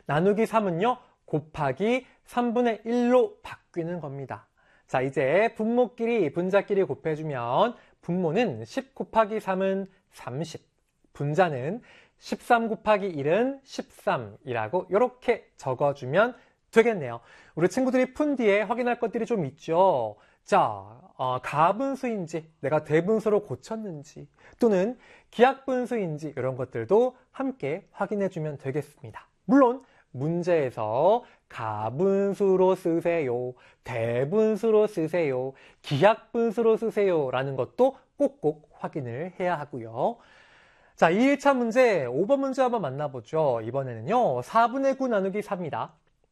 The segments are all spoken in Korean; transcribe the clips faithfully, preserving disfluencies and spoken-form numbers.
나누기 삼은요, 곱하기 삼분의 일로 바뀌는 겁니다. 자, 이제 분모끼리 분자끼리 곱해주면 분모는 십 곱하기 삼은 삼십, 분자는 십삼 곱하기 일은 십삼이라고 이렇게 적어주면 되겠네요. 우리 친구들이 푼 뒤에 확인할 것들이 좀 있죠. 자, 어, 가분수인지 내가 대분수로 고쳤는지 또는 기하분수인지 이런 것들도 함께 확인해주면 되겠습니다. 물론 문제에서 가분수로 쓰세요, 대분수로 쓰세요, 기하분수로 쓰세요 라는 것도 꼭꼭 확인을 해야 하고요. 자, 이 일 차 문제 오 번 문제 한번 만나보죠. 이번에는요, 사분의 구 나누기 삼이다.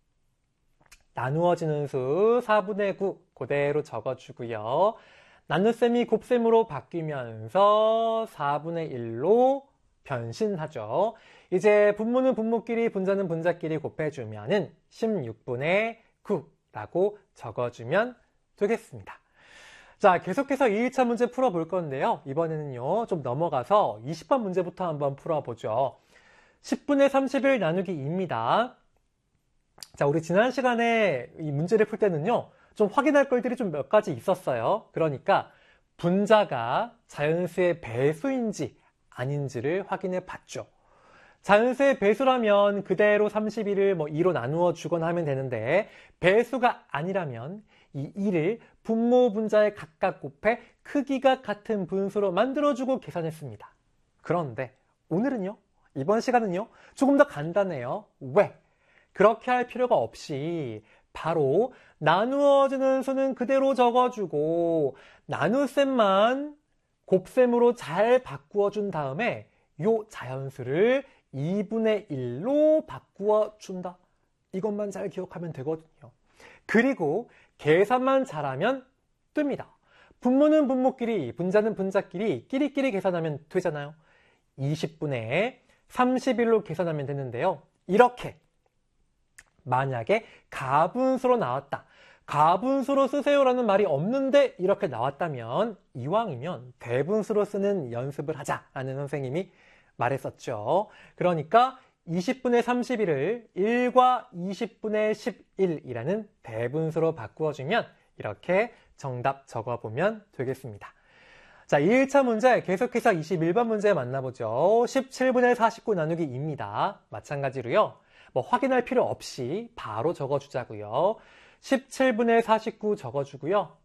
나누어지는 수 사분의 구 그대로 적어주고요. 나눗셈이 곱셈으로 바뀌면서 사분의 일로 변신하죠. 이제 분모는 분모끼리 분자는 분자끼리 곱해주면은 십육분의 구라고 적어주면 되겠습니다. 자, 계속해서 이 일 차 문제 풀어볼 건데요. 이번에는요, 좀 넘어가서 이십 번 문제부터 한번 풀어보죠. 십분의 삼십일 나누기 이입니다. 자, 우리 지난 시간에 이 문제를 풀 때는요, 좀 확인할 것들이 좀 몇 가지 있었어요. 그러니까 분자가 자연수의 배수인지 아닌지를 확인해 봤죠. 자연수의 배수라면 그대로 삼십일을 뭐 이로 나누어 주거나 하면 되는데, 배수가 아니라면 이 이를 분모 분자에 각각 곱해 크기가 같은 분수로 만들어주고 계산했습니다. 그런데 오늘은요, 이번 시간은요, 조금 더 간단해요. 왜? 그렇게 할 필요가 없이 바로 나누어지는 수는 그대로 적어주고 나눗셈만 곱셈으로 잘 바꾸어 준 다음에 요 자연수를 이분의 일로 바꾸어 준다. 이것만 잘 기억하면 되거든요. 그리고 계산만 잘하면 뜹니다. 분모는 분모끼리, 분자는 분자끼리 끼리끼리 계산하면 되잖아요. 이십분의 삼십일로 계산하면 되는데요. 이렇게 만약에 가분수로 나왔다. 가분수로 쓰세요라는 말이 없는데 이렇게 나왔다면 이왕이면 대분수로 쓰는 연습을 하자라는 선생님이 말했었죠. 그러니까 이십분의 삼십일을 일과 이십분의 십일이라는 대분수로 바꾸어주면 이렇게 정답 적어보면 되겠습니다. 자, 이 일 차 문제 계속해서 이십일 번 문제 만나보죠. 십칠분의 사십구 나누기 이입니다. 마찬가지로요, 뭐 확인할 필요 없이 바로 적어주자고요. 십칠분의 사십구 적어주고요.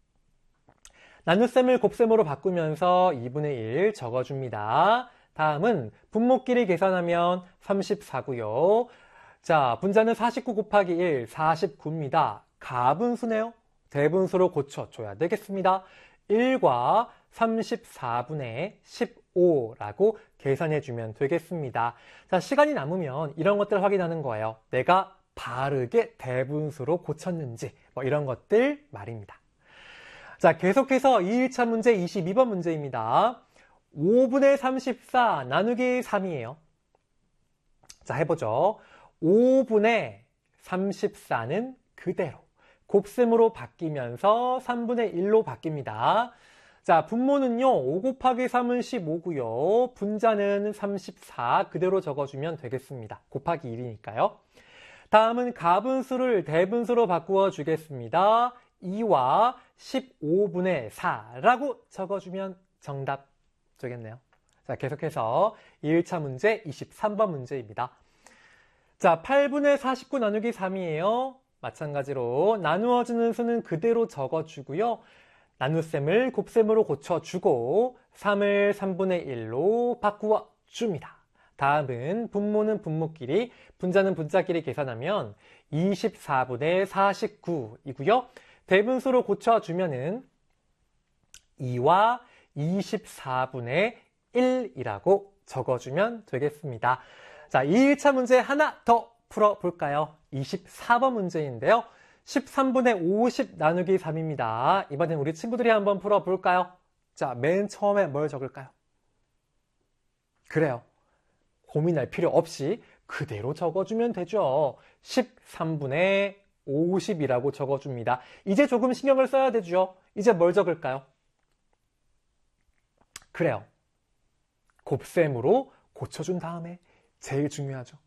나눗셈을 곱셈으로 바꾸면서 이분의 일 적어줍니다. 다음은 분모끼리 계산하면 삼십사고요. 자, 분자는 사십구 곱하기 일, 사십구입니다. 가분수네요. 대분수로 고쳐줘야 되겠습니다. 일과 삼십사분의 십오라고 계산해주면 되겠습니다. 자, 시간이 남으면 이런 것들을 확인하는 거예요. 내가 바르게 대분수로 고쳤는지, 뭐 이런 것들 말입니다. 자, 계속해서 이 일 차 문제 이십이 번 문제입니다. 오분의 삼십사 나누기 삼이에요. 자, 해보죠. 오분의 삼십사는 그대로 곱셈으로 바뀌면서 삼분의 일로 바뀝니다. 자, 분모는요, 오 곱하기 삼은 십오고요. 분자는 삼십사 그대로 적어주면 되겠습니다. 곱하기 일이니까요. 다음은 가분수를 대분수로 바꾸어 주겠습니다. 이와 십오분의 사라고 적어주면 정답 되겠네요. 자, 계속해서 이 일 차 문제 이십삼 번 문제입니다. 자, 팔분의 사십구 나누기 삼이에요. 마찬가지로 나누어지는 수는 그대로 적어주고요. 나눗셈을 곱셈으로 고쳐주고 삼을 삼분의 일로 바꾸어 줍니다. 다음은 분모는 분모끼리, 분자는 분자끼리 계산하면 이십사분의 사십구이고요. 대분수로 고쳐주면은 이와 이십사분의 일이라고 적어주면 되겠습니다. 자, 이 일 차 문제 하나 더 풀어볼까요? 이십사 번 문제인데요. 십삼분의 오십 나누기 삼입니다. 이번엔 우리 친구들이 한번 풀어볼까요? 자, 맨 처음에 뭘 적을까요? 그래요. 고민할 필요 없이 그대로 적어주면 되죠. 십삼분의 오십이라고 적어줍니다. 이제 조금 신경을 써야 되죠. 이제 뭘 적을까요? 그래요. 곱셈으로 고쳐준 다음에 제일 중요하죠.